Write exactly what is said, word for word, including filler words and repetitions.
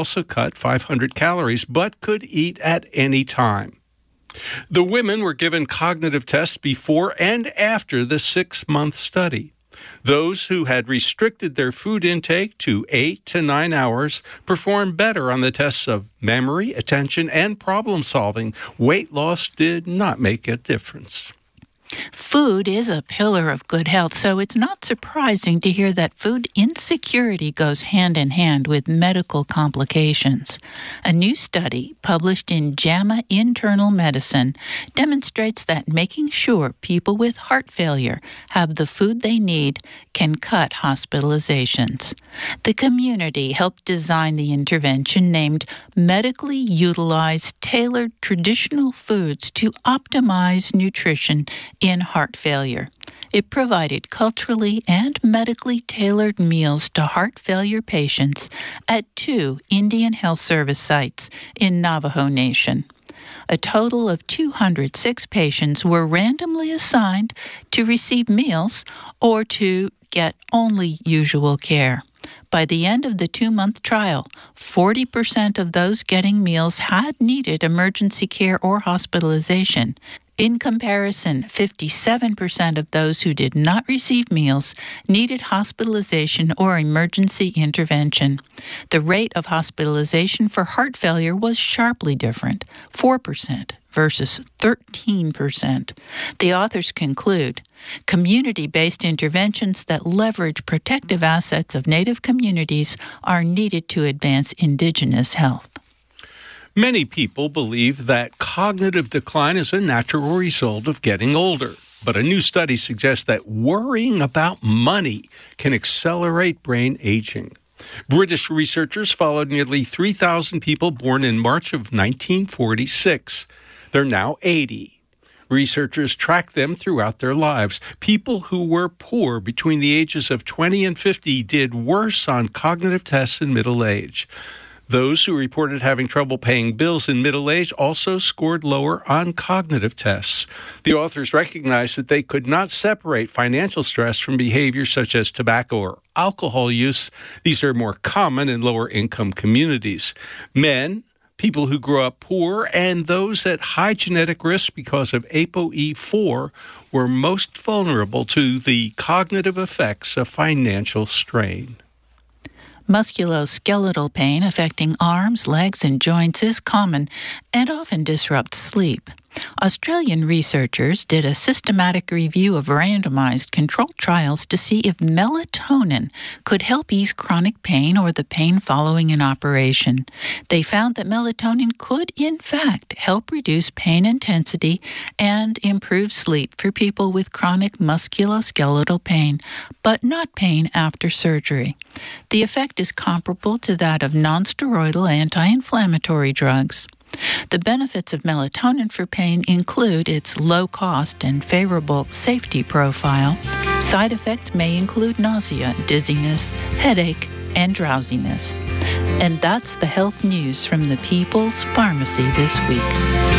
also cut five hundred calories, but could eat at any time. The women were given cognitive tests before and after the six-month study. Those who had restricted their food intake to eight to nine hours performed better on the tests of memory, attention, and problem solving. Weight loss did not make a difference. Food is a pillar of good health, so it's not surprising to hear that food insecurity goes hand in hand with medical complications. A new study published in JAMA Internal Medicine demonstrates that making sure people with heart failure have the food they need can cut hospitalizations. The community helped design the intervention named Medically Utilized Tailored Traditional Foods to Optimize Nutrition in Heart Failure. It provided culturally and medically tailored meals to heart failure patients at two Indian Health Service sites in Navajo Nation. A total of two hundred six patients were randomly assigned to receive meals or to get only usual care. By the end of the two-month trial, forty percent of those getting meals had needed emergency care or hospitalization. In comparison, fifty-seven percent of those who did not receive meals needed hospitalization or emergency intervention. The rate of hospitalization for heart failure was sharply different, four percent versus thirteen percent. The authors conclude, community-based interventions that leverage protective assets of Native communities are needed to advance indigenous health. Many people believe that cognitive decline is a natural result of getting older, but a new study suggests that worrying about money can accelerate brain aging. British researchers followed nearly three thousand people born in March of nineteen forty-six. They're now eighty. Researchers tracked them throughout their lives. People who were poor between the ages of twenty and fifty did worse on cognitive tests in middle age. Those who reported having trouble paying bills in middle age also scored lower on cognitive tests. The authors recognized that they could not separate financial stress from behaviors such as tobacco or alcohol use. These are more common in lower income communities. Men, people who grew up poor, and those at high genetic risk because of A P O E four were most vulnerable to the cognitive effects of financial strain. Musculoskeletal pain affecting arms, legs, and joints is common and often disrupts sleep. Australian researchers did a systematic review of randomized controlled trials to see if melatonin could help ease chronic pain or the pain following an operation. They found that melatonin could, in fact, help reduce pain intensity and improve sleep for people with chronic musculoskeletal pain, but not pain after surgery. The effect is comparable to that of nonsteroidal anti-inflammatory drugs. The benefits of melatonin for pain include its low cost and favorable safety profile. Side effects may include nausea, dizziness, headache, and drowsiness. And that's the health news from the People's Pharmacy this week.